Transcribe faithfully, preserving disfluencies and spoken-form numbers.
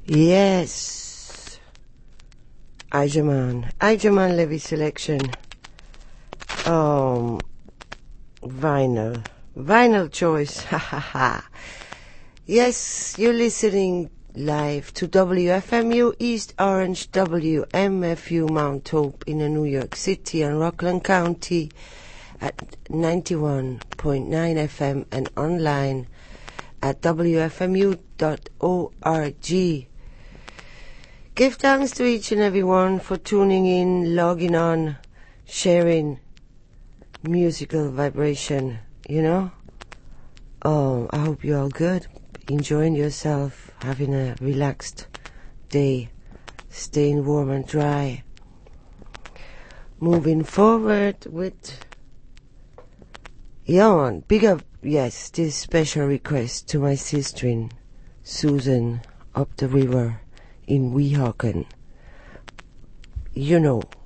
Yes. Ijaman. Ijaman Levy selection. Um, vinyl. Vinyl choice. Ha ha ha. Yes, you're listening live to W F M U East Orange, W M F U Mount Hope in New York City and Rockland County at ninety-one point nine F M and online at w f m u dot org. Give thanks to each and every one for tuning in, logging on, sharing musical vibration, you know. Oh, I hope you're all good, enjoying yourself, having a relaxed day, staying warm and dry. Moving forward with, yeah, man, big up, yes, this special request to my sister Susan up the river in Weehawken. You know,